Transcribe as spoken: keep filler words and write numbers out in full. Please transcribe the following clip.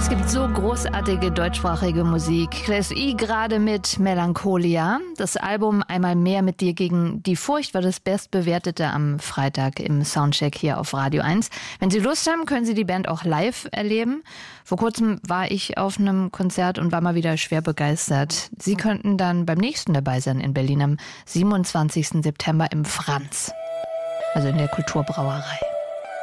Es gibt so großartige deutschsprachige Musik. Class E gerade mit Melancholia. Das Album Einmal mehr mit dir gegen die Furcht war das bestbewertete am Freitag im Soundcheck hier auf Radio eins. Wenn Sie Lust haben, können Sie die Band auch live erleben. Vor kurzem war ich auf einem Konzert und war mal wieder schwer begeistert. Sie könnten dann beim nächsten dabei sein in Berlin am siebenundzwanzigsten September im Franz, also in der Kulturbrauerei.